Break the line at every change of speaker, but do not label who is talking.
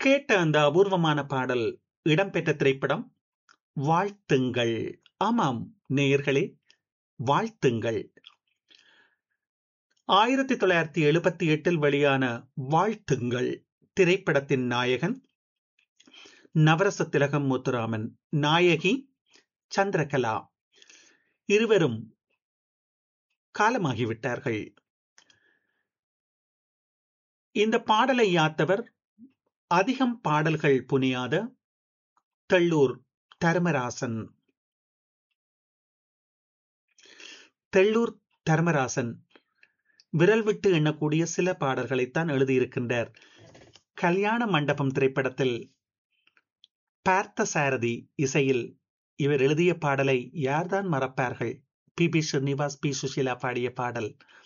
கேட்ட அந்த அபூர்வமான பாடல் இடம்பெற்ற திரைப்படம் வாழ்த்துங்கள். ஆமாம் நேயர்களே, வாழ்த்துங்கள். 1978 வெளியான வாழ்த்துங்கள் திரைப்படத்தின் நாயகன் நவரச திலகம் முத்துராமன், நாயகி சந்திரகலா. இருவரும் காலமாகிவிட்டார்கள். இந்த பாடலை யாத்தவர் அதிகம் பாடல்கள் புனியாத தெள்ளூர் தர்மராசன். தெள்ளூர் தர்மராசன் விரல் விட்டு எண்ணக்கூடிய சில பாடல்களைத்தான் எழுதியிருக்கின்றார். கல்யாண மண்டபம் திரைப்படத்தில் பார்த்த சாரதி இசையில் இவர் எழுதிய பாடலை யார்தான் மறப்பார்கள்? B B Srinivas, B Sushila பாடிய பாடல்